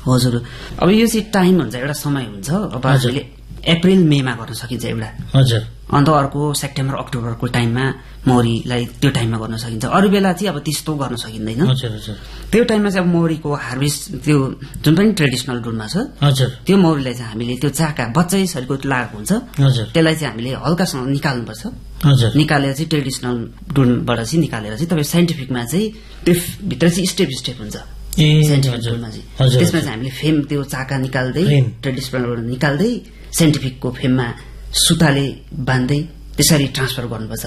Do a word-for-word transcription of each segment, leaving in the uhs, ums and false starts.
हजुर अब यो चाहिँ टाइम हुन्छ एउटा समय हुन्छ अब हामीले अप्रिल मेमा गर्न सकिन्छ एउटा हजुर अन्त अर्को सेप्टेम्बर अक्टोबरको टाइममा मौरीलाई त्यो टाइममा गर्न सकिन्छ अरू बेला चाहिँ अब त्यस्तो गर्न सकिँदैन हजुर हजुर त्यो टाइममा चाहिँ अब मौरीको हार्भेस्ट त्यो जुन पनि ट्रेडिसनल ड्रुनमा छ हजुर त्यो मौरीलाई चाहिँ हामीले त्यो चाका बच्चै शरीरको लागेको हुन्छ हजुर त्यसलाई चाहिँ हामीले हल्कासँग निकाल्नुपर्छ हजुर निकालेर चाहिँ ट्रेडिसनल ड्रुनबाट चाहिँ निकालेर चाहिँ तपाईँ साइन्टिफिकमा चाहिँ त्यो भित्र चाहिँ स्टेप स्टेप हुन्छ साइन्टिफिक ड्रुनमा चाहिँ त्यसमा चाहिँ हामीले फेम त्यो चाका निकाल्दै ट्रेडिसनलबाट निकाल्दै साइन्टिफिकको फेममा सुताले बाँध्दै त्यसरी ट्रान्सफर गर्नुपर्छ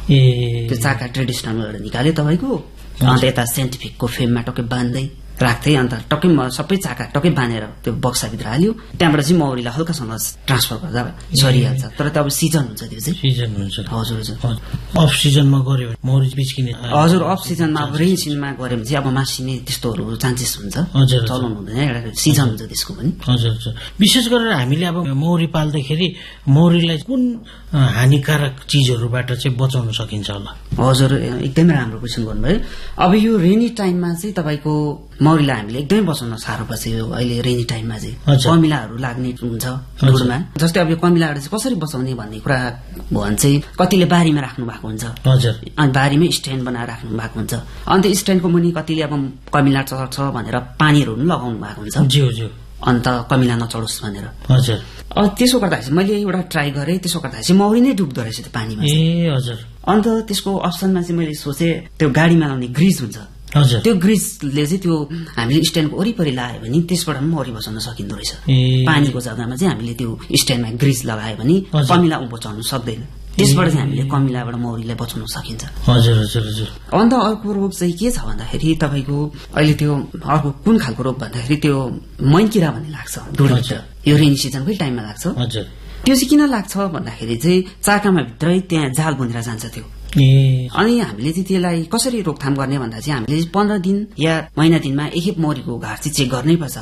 त्यो चाका ट्रेडिसनलबाट निकाल्यो तपाईँको अन्त यता साइन्टिफिकको फेममा टक्कै बाँध्दै राख्दै अन्त टक्कै सबै चाका टक्कै बाँधेर त्यो बक्साभित्र हाल्यो त्यहाँबाट चाहिँ मौरीलाई हल्कासँग ट्रान्सफर गर्दा सरिहाल्छ तर त्यो अब सिजन हुन्छ त्यो चाहिँ सिजन हुन्छ हजुर हजुर अफ सिजनमा गऱ्यो भने मौरी बिच्किने हजुर अफ सिजनमा अब रेन सिजनमा गऱ्यो भने चाहिँ अब मासिने त्यस्तोहरू चान्सेस हुन्छ चलाउनु हुँदैन एउटा सिजन हुन्छ त्यसको पनि हजुर हजुर विशेष गरेर हामीले अब मौरी पाल्दाखेरि मौरीलाई कुन हानिकारक चिजहरूबाट चाहिँ बचाउन सकिन्छ होला हजुर एकदमै राम्रो क्वेसन गर्नुभयो अब यो रेनी टाइममा चाहिँ तपाईँको मौरीलाई हामीले एकदमै बचाउन साह्रो पर्छ यो अहिले रेनी टाइममा चाहिँ कमिलाहरू लाग्ने हुन्छ ढुडमा जस्तै अब यो कमिलाहरू चाहिँ कसरी बचाउने भन्ने कुरा भयो भने चाहिँ कतिले बारीमा राख्नु भएको हुन्छ अनि बारीमै स्ट्यान्ड बनाएर राख्नु भएको हुन्छ अन्त स्ट्यान्डको मुनि कतिले अब कमिला चढ्छ भनेर पानीहरू पनि लगाउनु भएको हुन्छ अन्त कमिला नचढोस् भनेर हजुर अब त्यसो गर्दाखेरि चाहिँ मैले एउटा ट्राई गरेँ त्यसो गर्दाखेरि चाहिँ मौरी नै डुब्दो रहेछ त्यो पानीमा ए हजुर अन्त त्यसको अप्सनमा चाहिँ मैले सोचेँ त्यो गाडीमा लाउने ग्रिज हुन्छ त्यो ग्रिजले चाहिँ त्यो हामीले स्ट्यान्डको वरिपरि लगायो भने त्यसबाट पनि मौरी बचाउन सकिँदो रहेछ पानीको जग्गामा चाहिँ हामीले त्यो स्ट्यान्डमा ग्रिज लगायो भने कमिला ऊ बचाउन सक्दैन त्यसबाट चाहिँ हामीले कमिलाबाट मौरीलाई बचाउन सकिन्छ हजुर हजुर हजुर अन्त अर्को रोग चाहिँ के छ भन्दाखेरि तपाईँको अहिले त्यो अर्को कुन खालको रोग भन्दाखेरि त्यो मैनकिरा भन्ने लाग्छ ढुडभित्र यो रेनी सिजनकै टाइममा लाग्छ हजुर त्यो चाहिँ किन लाग्छ भन्दाखेरि चाहिँ चाकामा भित्रै त्यहाँ जाल बनेर जान्छ त्यो अनि हामीले चाहिँ त्यसलाई कसरी रोकथाम गर्ने भन्दा चाहिँ हामीले पन्ध्र दिन या महिना दिनमा एकखेप मौरीको घाट चाहिँ चेक गर्नै पर्छ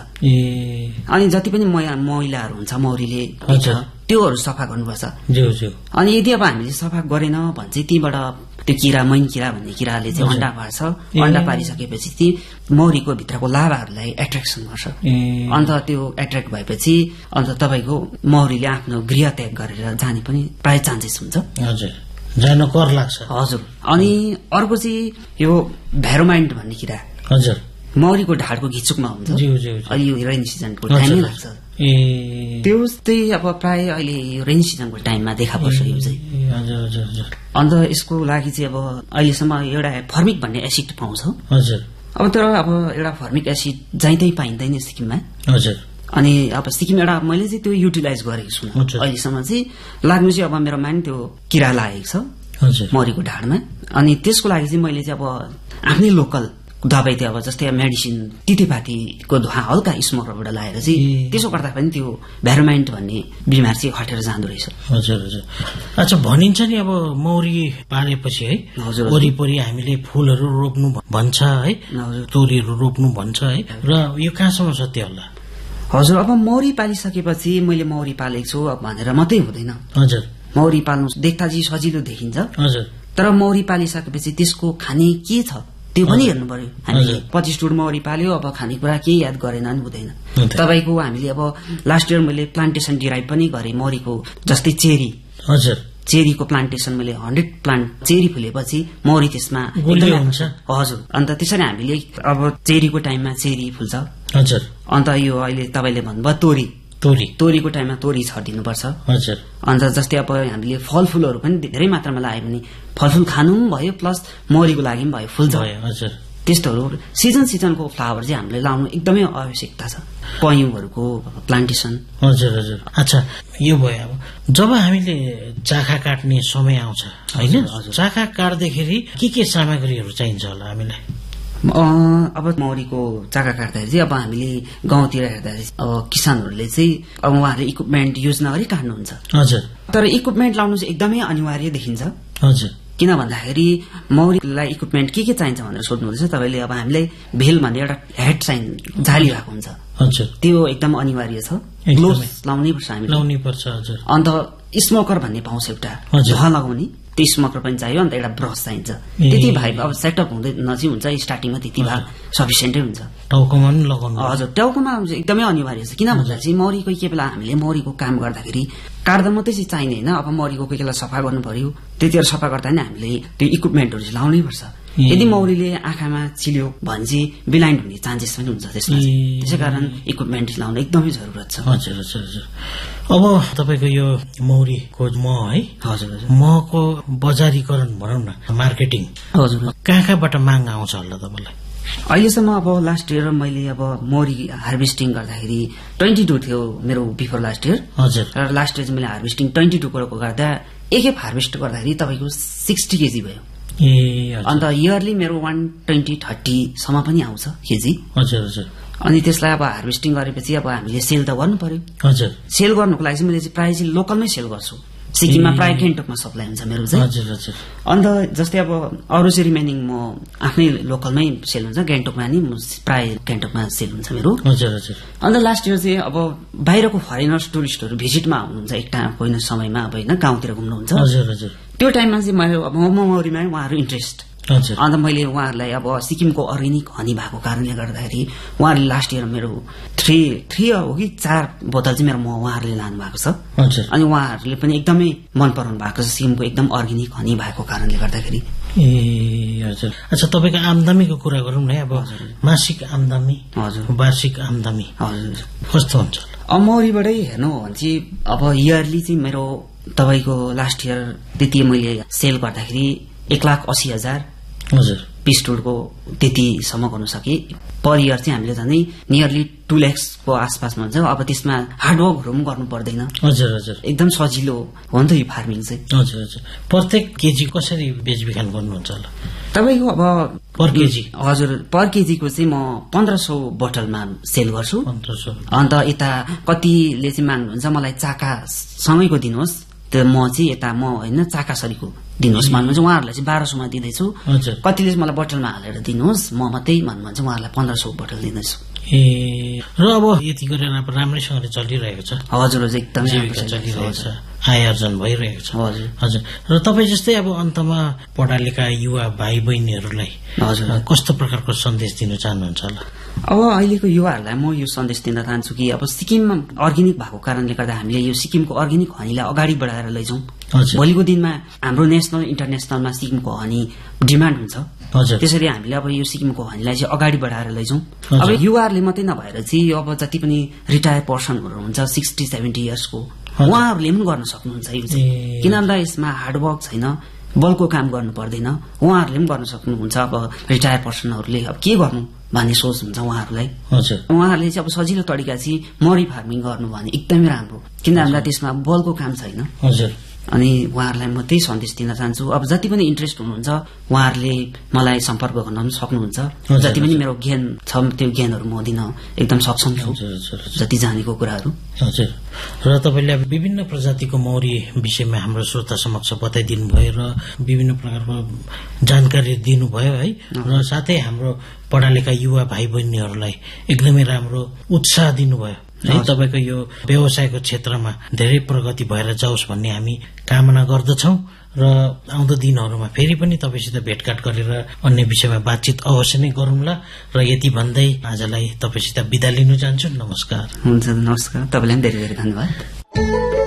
अनि जति पनि मैलाहरू हुन्छ मौरीले त्योहरू सफा गर्नुपर्छ अनि यदि अब हामीले सफा गरेन भने चाहिँ तीबाट त्यो किरा मैन किरा भन्ने किराले चाहिँ अन्डा पार्छ अन्डा पारिसकेपछि ती मौरीको भित्रको लाभाहरूलाई एट्र्याक्सन गर्छ अन्त त्यो एट्र्याक्ट भएपछि अन्त तपाईँको मौरीले आफ्नो गृह त्याग गरेर जाने पनि प्राय चान्सेस हुन्छ जान कर लाग्छ हजुर अनि अर्को चाहिँ यो भ्यारोमाइन्ट भन्ने किरा हजुर मौरीको ढाडको घिचुकमा हुन्छ अहिले यो रेनी सिजनको टाइममै लाग्छ त्यो चाहिँ अब प्राय अहिले यो रेनी सिजनको टाइममा देखा पर्छ यो चाहिँ अन्त यसको लागि चाहिँ अब अहिलेसम्म एउटा फर्मिक भन्ने एसिड पाउँछ हजुर अब तर अब एउटा फर्मिक एसिड जहीँ पाइँदैन सिक्किममा हजुर अनि अब सिक्किम एउटा मैले चाहिँ त्यो युटिलाइज गरेको छु अहिलेसम्म चाहिँ लाग्नु चाहिँ अब मेरोमा नि त्यो किरा लागेको छ मौरीको ढाडमा अनि त्यसको लागि चाहिँ मैले चाहिँ अब आफ्नै लोकल दबाई त्यो अब जस्तै मेडिसिन तितेपातीको धुवा हल्का स्मोकरबाट लगाएर चाहिँ त्यसो गर्दा पनि त्यो भ्यारोमाइन्ट भन्ने बिमार चाहिँ हटेर जाँदो रहेछ हजुर हजुर अच्छा भनिन्छ नि अब मौरी पालेपछि है वरिपरि हामीले फूलहरू रोप्नु भन्छ है तोरीहरू रोप्नु भन्छ है र यो कहाँसम्म सत्य होला हजुर अब मौरी पालिसकेपछि मैले मौरी पालेको छु भनेर मात्रै हुँदैन हजुर मौरी पाल्नु देख्दा चाहिँ सजिलो देखिन्छ हजुर तर मौरी पालिसकेपछि त्यसको खाने के छ त्यो पनि हेर्नु पर्यो हामीले पच्चीस टुड मौरी पाल्यो अब खानेकुरा केही याद गरेन नि हुँदैन तपाईँको हामीले अब लास्ट इयर मैले प्लान्टेसन डिराइभ पनि गरेँ मौरीको जस्तै चेरी हजुर चेरीको प्लान्टेसन मैले हन्ड्रेड प्लान्ट चेरी फुलेपछि मौरी त्यसमा हजुर अन्त त्यसरी हामीले अब चेरीको टाइममा चेरी फुल्छ हजुर अन्त यो अहिले तपाईँले भन्नुभयो तोरी तोरी तोरीको टाइममा तोरी छरिदिनुपर्छ हजुर अन्त जस्तै अब हामीले फलफूलहरू पनि धेरै मात्रामा लगायो भने फलफूल खानु पनि भयो प्लस मौरीको लागि पनि भयो फुल्छ हजुर त्यस्तोहरू सिजन सिजनको फ्लावर चाहिँ हामीले लाउनु एकदमै आवश्यकता छ पयुँहरूको प्लान्टेसन हजुर हजुर अच्छा यो भयो अब जब हामीले चाखा काट्ने समय आउँछ होइन चाखा काट्दाखेरि के के सामग्रीहरू चाहिन्छ होला हामीलाई अब मौरीको चाका काट्दाखेरि चाहिँ अब हामीले गाउँतिर हेर्दाखेरि अब किसानहरूले चाहिँ अब उहाँहरूले इक्विपमेन्ट युज नगरी काट्नुहुन्छ हजुर तर इक्विपमेन्ट लाउनु चाहिँ एकदमै अनिवार्य देखिन्छ हजुर किन भन्दाखेरि मौरीलाई इक्विपमेन्ट के के चाहिन्छ भनेर सोध्नु हुँदैछ तपाईँले अब हामीलाई भेल भन्ने एउटा हेड चाहिन्छ झाली भएको हुन्छ हजुर त्यो एकदम अनिवार्य छ ग्लोभ्स लाउनै पर्छ हामीले लाउनै पर्छ हजुर अन्त स्मोकर भन्ने पाउँछ एउटा धुवा लगाउने त्यो स्मोकर पनि चाहियो, अन्त एउटा ब्रस चाहिन्छ। त्यति भाइ अब सेटअप हुँदै नजिक हुन्छ स्टार्टिङमा, त्यति भए सफिसियन्टै हुन्छ। टाउकोमा पनि लगाउनु? हजुर, टाउकोमा एकदमै अनिवार्य छ। किन भन्दा चाहिँ मौरीको के बेला हामीले मौरीको काम गर्दाखेरि काट्दा मात्रै चाहिँ चाहिने होइन, अब मौरीको कोही बेला सफा गर्नु पर्यो, त्यतिखेर सफा गर्दा नि हामीले त्यो इक्विपमेन्टहरू चाहिँ लाउनै पर्छ। यदि मौरीले आँखामा चिल्यो भने चाहिँ बिलाइन्ड हुने चान्सेस पनि हुन्छ त्यसमा, त्यसै कारण इक्विपमेन्ट लाउनु एकदमै जरुरत छ। हजुर हजुर हजुर। अब तपाईँको यो मौरीको मह है, हजुर हजुर, महको बजारीकरण भनौँ न, मार्केटिङ, हजुर कहाँ कहाँबाट माग आउँछ होला तपाईँलाई? अहिलेसम्म अब लास्ट इयर मैले अब मौरी हार्भेस्टिङ गर्दाखेरि ट्वेन्टी टू थियो मेरो बिफोर लास्ट इयर। हजुर। र लास्ट इयर चाहिँ मैले हार्भेस्टिङ ट्वेन्टी टू को गर्दा एकखेप हार्भेस्ट गर्दाखेरि तपाईँको सिक्सटी केजी भयो। ए अन्त इयरली मेरो वान ट्वेन्टी थर्टीसम्म पनि आउँछ केजी। हजुर हजुर। अनि त्यसलाई अब हार्भेस्टिङ गरेपछि अब हामीले सेल त गर्नु पर्यो। हजुर। सेल गर्नुको लागि चाहिँ मैले चाहिँ प्रायः चाहिँ लोकलमै सेल गर्छु। सिक्किममा प्रायः गेन्टोकमा सप्लाई हुन्छ मेरो चाहिँ। हजुर हजुर। अन्त जस्तै अब अरू चाहिँ रिमेनिङ म आफ्नै लोकलमै सेल हुन्छ, गेन्टोकमा नि प्रायः गेन्टोकमा सेल हुन्छ मेरो। हजुर हजुर। अन्त लास्ट इयर चाहिँ अब बाहिरको फरेनर्स टुरिस्टहरू भिजिटमा आउनुहुन्छ एक टाइम होइन समयमा, अब होइन गाउँतिर घुम्नुहुन्छ। हजुर हजुर। त्यो टाइममा चाहिँ मैले अब मौरीमा उहाँहरू इन्ट्रेस्ट। हजुर। अन्त मैले उहाँहरूलाई अब सिक्किमको अर्ग्यानिक हनी भएको कारणले गर्दाखेरि उहाँहरूले लास्ट इयर मेरो थ्री थ्री हो कि चार बोतल चाहिँ मेरो म उहाँहरूले लानु भएको छ। हजुर। अनि उहाँहरूले पनि एकदमै मन पराउनु भएको छ सिक्किमको एकदम अर्ग्यानिक हनी भएको कारणले गर्दाखेरि। ए हजुर। अच्छा, तपाईँको आमदामीको कुरा गरौँ न, अब मासिक आमदामी, हजुर, वार्षिक आमदामी हजुर कस्तो हुन्छ? अब मौरीबाटै हेर्नु हो भने चाहिँ अब इयरली चाहिँ मेरो तपाईँको लास्ट इयर त्यति मैले सेल गर्दाखेरि एक लाख अस्सी हजार हजुर पिस्टोलको त्यतिसम्म गर्नु सके। पर इयर चाहिँ हामीले झन् नियरली टू ल्याक्सको आसपासमा हुन्छ। अब त्यसमा हार्डवर्कहरू पनि गर्नु पर्दैन। हजुर हजुर। एकदम सजिलो हो नि त यो फार्मिङ चाहिँ। हजुर हजुर। प्रत्येक केजी कसरी बेचबिखन गर्नुहुन्छ होला तपाईँको? अब पर केजी? हजुर, पर केजीको चाहिँ म पन्ध्र सौ बोटलमा सेल गर्छु। पन्ध्र सौ। अन्त यता कतिले चाहिँ माग्नुहुन्छ मलाई चाका सँगैको दिनुहोस्, त्यो म चाहिँ यता म होइन चाकासरीको दिनुहोस् भन्नुहुन्छ, उहाँहरूलाई चाहिँ बाह्र सौमा दिँदैछु। कतिले चाहिँ मलाई बोटलमा हालेर दिनुहोस् म मात्रै भन्नुहुन्छ, उहाँहरूलाई पन्ध्र सौ बोटल दिँदैछु। ए र अब यति गरेर अब राम्रैसँगले चलिरहेको छ? हजुर हजुर, एकदमै चलिरहेको छ, आय आर्जन भइरहेको छ। हजुर हजुर। र तपाईँ जस्तै अब अन्तमा पढालेखा युवा भाइ बहिनीहरूलाई हजुर कस्तो प्रकारको सन्देश दिन चाहनुहुन्छ होला? अब अहिलेको युवाहरूलाई म यो सन्देश दिन चाहन्छु कि अब सिक्किममा अर्ग्यानिक भएको कारणले गर्दा हामीले यो सिक्किमको अर्ग्यानिक हनीलाई अगाडि बढाएर लैजाउँ। भोलिको दिनमा हाम्रो नेसनल इन्टरनेसनलमा सिक्किमको हनी डिमान्ड हुन्छ। त्यसरी हामीले अब यो सिक्किमको हनीलाई चाहिँ अगाडि बढाएर लैजाउँ। अब युवाहरूले मात्रै नभएर चाहिँ अब जति पनि रिटायर पर्सनहरू हुन्छ सिक्सटी सेभेन्टी इयर्सको, उहाँहरूले पनि गर्न सक्नुहुन्छ यो चाहिँ। किन भन्दा यसमा हार्डवर्क छैन, बलको काम गर्नु पर्दैन, उहाँहरूले पनि गर्न सक्नुहुन्छ। अब रिटायर पर्सनहरूले अब के गर्नु भन्ने सोच हुन्छ उहाँहरूलाई। उहाँहरूले चाहिँ अब सजिलो तरिका चाहिँ मौरी फार्मिङ गर्नु भने एकदमै राम्रो, किन भन्दा त्यसमा बलको काम छैन। अनि उहाँहरूलाई म त्यही सन्देश दिन चाहन्छु। अब जति पनि इन्ट्रेस्ट हुनुहुन्छ उहाँहरूले मलाई सम्पर्क गर्न पनि सक्नुहुन्छ। जति पनि मेरो ज्ञान छ त्यो ज्ञानहरू म दिन एकदम सक्षम छु, जति जानेको कुराहरू। हजुर। र तपाईँले अब विभिन्न प्रजातिको मौरी विषयमा हाम्रो श्रोता समक्ष बताइदिनु भयो र विभिन्न प्रकारको जानकारी दिनुभयो है। र साथै हाम्रो पढालेखा युवा भाइ बहिनीहरूलाई एकदमै राम्रो उत्साह दिनुभयो है। तपाईँको यो व्यवसायको क्षेत्रमा धेरै प्रगति भएर जाओस् भन्ने हामी कामना गर्दछौँ र आउँदो दिनहरूमा फेरि पनि तपाईँसित भेटघाट गरेर अन्य विषयमा बातचित अवश्य नै गरौँला। र यति भन्दै आजलाई तपाईँसित बिदा लिनु चाहन्छु। नमस्कार। हुन्छ, नमस्कार। तपाईँलाई पनि धेरै धेरै धन्यवाद।